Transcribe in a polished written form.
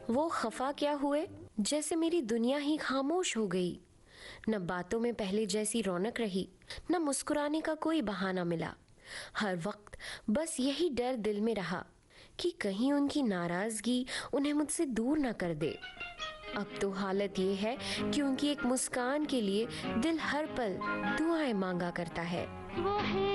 वो खफा क्या हुए, जैसे मेरी दुनिया ही खामोश हो गई। न बातों में पहले जैसी रौनक रही, न मुस्कुराने का कोई बहाना मिला। हर वक्त बस यही डर दिल में रहा कि कहीं उनकी नाराजगी उन्हें मुझसे दूर न कर दे। अब तो हालत ये है कि उनकी एक मुस्कान के लिए दिल हर पल दुआएं मांगा करता है। वो है